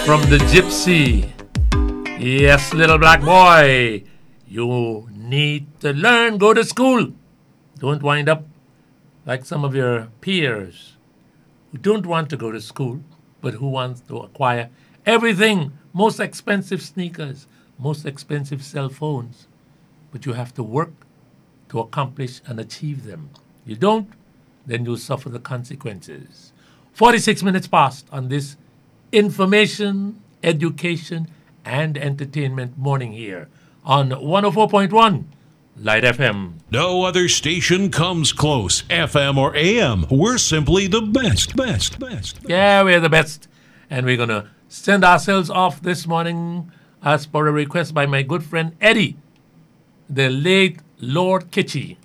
from the gypsy. Yes, little black boy, you need to learn, go to school. Don't wind up like some of your peers who don't want to go to school, but who wants to acquire everything, most expensive sneakers, most expensive cell phones. But you have to work to accomplish and achieve them. You don't, then you'll suffer the consequences. 46 minutes past on this information, education, and entertainment morning here on 104.1 Light FM. No other station comes close, FM or AM. We're simply the best. Yeah, we're the best. And we're going to send ourselves off this morning as per a request by my good friend Eddie, the late Lord Kitchie.